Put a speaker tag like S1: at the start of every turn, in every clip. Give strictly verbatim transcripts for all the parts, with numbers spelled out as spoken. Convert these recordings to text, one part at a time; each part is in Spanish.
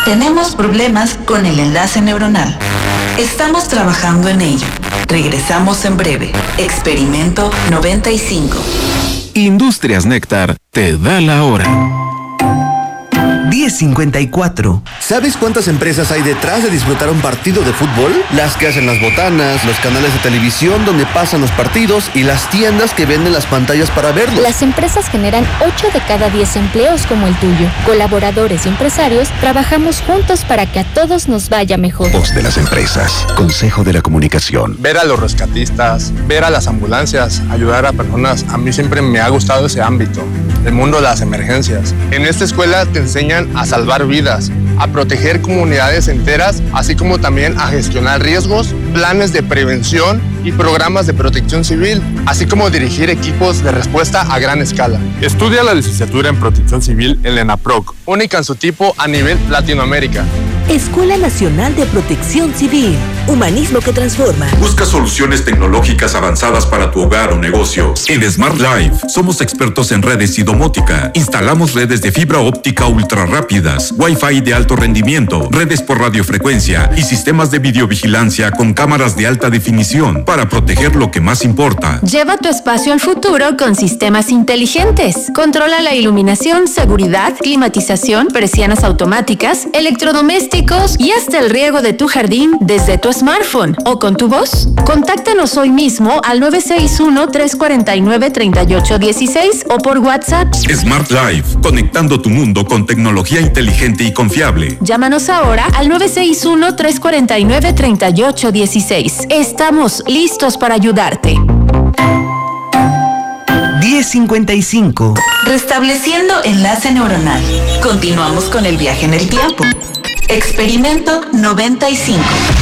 S1: Tenemos problemas con el enlace neuronal. Estamos trabajando en ello. Regresamos en breve. Experimento noventa y cinco.
S2: Industrias Néctar te da la hora.
S3: diez cincuenta y cuatro.
S4: ¿Sabes cuántas empresas hay detrás de disfrutar un partido de fútbol? Las que hacen las botanas, los canales de televisión donde pasan los partidos y las tiendas que venden las pantallas para verlos.
S5: Las empresas generan ocho de cada diez empleos como el tuyo. Colaboradores y empresarios trabajamos juntos para que a todos nos vaya mejor.
S2: Voz de las empresas. Consejo de la Comunicación.
S6: Ver a los rescatistas, ver a las ambulancias, ayudar a personas. A mí siempre me ha gustado ese ámbito, el mundo de las emergencias. En esta escuela te enseñan a salvar vidas, a proteger comunidades enteras, así como también a gestionar riesgos, planes de prevención y programas de protección civil, así como dirigir equipos de respuesta a gran escala. Estudia la licenciatura en Protección Civil en la ENAPROC, única en su tipo a nivel Latinoamérica.
S7: Escuela Nacional de Protección Civil. Humanismo que transforma.
S8: Busca soluciones tecnológicas avanzadas para tu hogar o negocio. En Smart Life somos expertos en redes y domótica. Instalamos redes de fibra óptica ultra rápidas, Wi-Fi de alto rendimiento, redes por radiofrecuencia y sistemas de videovigilancia con cámaras de alta definición para proteger lo que más importa.
S9: Lleva tu espacio al futuro con sistemas inteligentes. Controla la iluminación, seguridad, climatización, persianas automáticas, electrodomésticos y hasta el riego de tu jardín desde tu smartphone o con tu voz. Contáctanos hoy mismo al nueve seis uno, tres cuatro nueve, tres ocho uno seis o por WhatsApp.
S8: Smart Life, conectando tu mundo con tecnología inteligente y confiable.
S9: Llámanos ahora al nueve seis uno, tres cuatro nueve, tres ocho uno seis. Estamos listos para ayudarte.
S3: diez cincuenta y cinco.
S1: Restableciendo enlace neuronal. Continuamos con el viaje en el tiempo. Experimento noventa y cinco.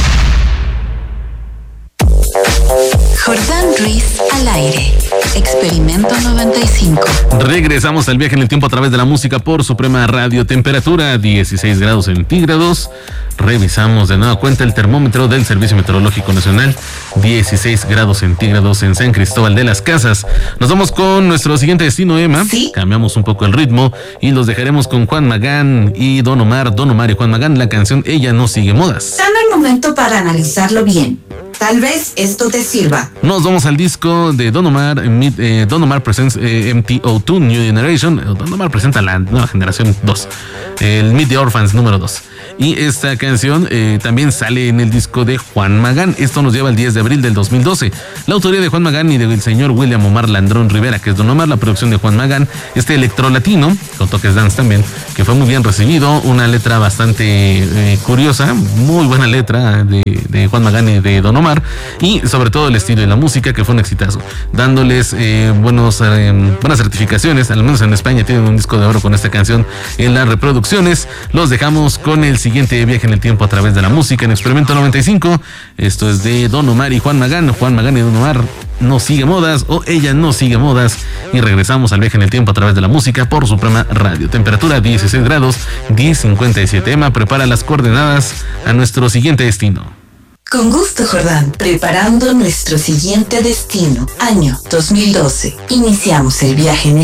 S1: Jordán Ruiz al aire. Experimento noventa y cinco.
S10: Regresamos al viaje en el tiempo a través de la música por Suprema Radio. Temperatura dieciséis grados centígrados. Revisamos de nueva cuenta el termómetro del Servicio Meteorológico Nacional. dieciséis grados centígrados en San Cristóbal de las Casas. Nos vamos con nuestro siguiente destino, Emma.
S1: ¿Sí?
S10: Cambiamos un poco el ritmo y los dejaremos con Juan Magán y Don Omar. Don Omar y Juan Magán, la canción Ella no sigue modas.
S1: Dame el momento para analizarlo bien. Tal vez esto te sirva.
S10: Nos vamos al disco de Don Omar, eh, Don Omar Presents eh, M T O dos New Generation. Don Omar presenta la nueva generación dos, el Meet the Orphans número dos. Y esta canción eh, también sale en el disco de Juan Magán. Esto nos lleva al diez de abril del dos mil doce. La autoría de Juan Magán y del señor William Omar Landrón Rivera, que es Don Omar, la producción de Juan Magán, este electro latino, con toques dance también, que fue muy bien recibido, una letra bastante eh, curiosa, muy buena letra de, de Juan Magán y de Don Omar, y sobre todo el estilo y la música, que fue un exitazo, dándoles eh, buenos, eh, buenas certificaciones, al menos en España tienen un disco de oro con esta canción en las reproducciones. Los dejamos con el siguiente viaje en el tiempo a través de la música en Experimento noventa y cinco. Esto es de Don Omar y Juan Magán. Juan Magán y Don Omar, no sigue modas, o Ella no sigue modas. Y regresamos al viaje en el tiempo a través de la música por Suprema Radio. Temperatura dieciséis grados, diez cincuenta y siete. Emma prepara las coordenadas a nuestro siguiente destino.
S1: Con gusto, Jordán. Preparando nuestro siguiente destino. Año dos mil doce. Iniciamos el viaje en el